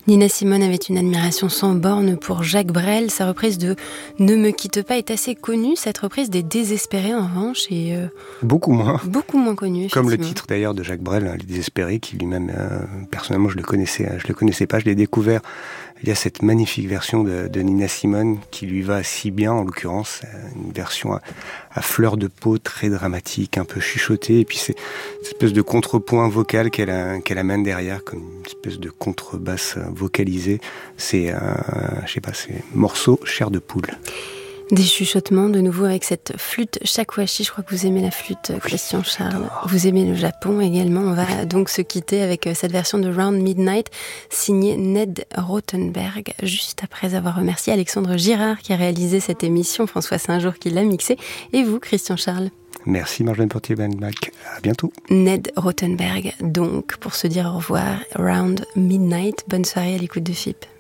Nina Simone avait une admiration sans borne pour Jacques Brel. Sa reprise de « Ne me quitte pas » est assez connue. Cette reprise des Désespérés, en revanche, est beaucoup moins connue. Comme le titre d'ailleurs de Jacques Brel, Les Désespérés, qui lui-même, personnellement, je le connaissais pas. Je l'ai découvert via cette magnifique version de Nina Simone qui lui va si bien, en l'occurrence, une version à fleur de peau, très dramatique, un peu chuchotée, et puis c'est cette espèce de contrepoint vocal qu'elle amène derrière, comme une espèce de contrebasse vocalisée. C'est morceau chair de poule. Des chuchotements de nouveau avec cette flûte shakuhachi. Je crois que vous aimez la flûte, Christian Charles. Vous aimez le Japon également. On va donc se quitter avec cette version de Round Midnight signée Ned Rothenberg, juste après avoir remercié Alexandre Girard qui a réalisé cette émission, François Saint-Jour qui l'a mixée, et vous, Christian Charles. Merci Marjolaine Portier-Benbach. À bientôt. Ned Rothenberg, donc, pour se dire au revoir, Round Midnight. Bonne soirée à l'écoute de FIP.